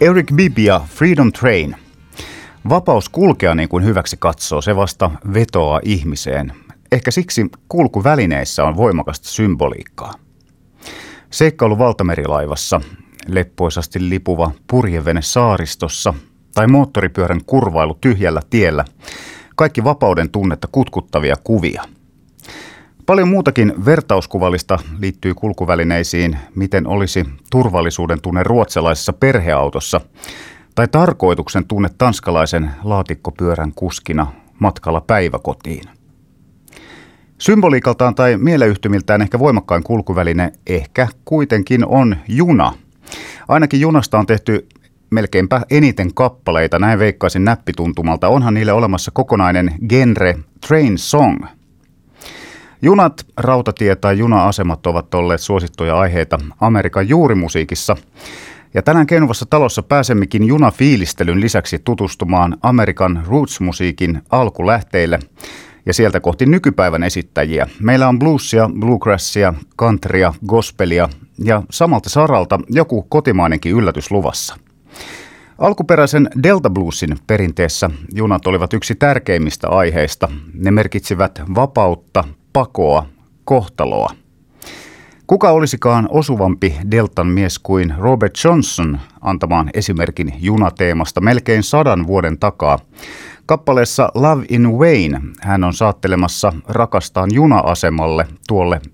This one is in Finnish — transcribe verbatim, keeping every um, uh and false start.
Eric Bibb ja Freedom Train. Vapaus kulkea niin kuin hyväksi katsoo, se vasta vetoaa ihmiseen. Ehkä siksi kulkuvälineissä on voimakasta symboliikkaa. Seikkailu valtamerilaivassa, leppoisasti lipuva purjevene saaristossa tai moottoripyörän kurvailu tyhjällä tiellä. Kaikki vapauden tunnetta kutkuttavia kuvia. Paljon muutakin vertauskuvallista liittyy kulkuvälineisiin, miten olisi turvallisuuden tunne ruotsalaisessa perheautossa tai tarkoituksen tunne tanskalaisen laatikkopyörän kuskina matkalla päiväkotiin. Symboliikaltaan tai mieleyhtymiltään ehkä voimakkain kulkuväline ehkä kuitenkin on juna. Ainakin junasta on tehty melkeinpä eniten kappaleita, näin veikkaisin näppituntumalta. Onhan niille olemassa kokonainen genre train song. Junat, rautatie tai juna-asemat ovat olleet suosittuja aiheita Amerikan juurimusiikissa. Ja tänään Keinuvassa talossa pääsemmekin junafiilistelyn lisäksi tutustumaan Amerikan roots-musiikin alkulähteille ja sieltä kohti nykypäivän esittäjiä. Meillä on bluesia, bluegrassia, countrya, gospelia ja samalta saralta joku kotimainenkin yllätys luvassa. Alkuperäisen Delta Bluesin perinteessä junat olivat yksi tärkeimmistä aiheista. Ne merkitsivät vapautta, pakoa, kohtaloa. Kuka olisikaan osuvampi Deltan mies kuin Robert Johnson antamaan esimerkin junateemasta melkein sadan vuoden takaa. Kappaleessa Love in Wayne hän on saattelemassa rakastaan juna-asemalle tuolle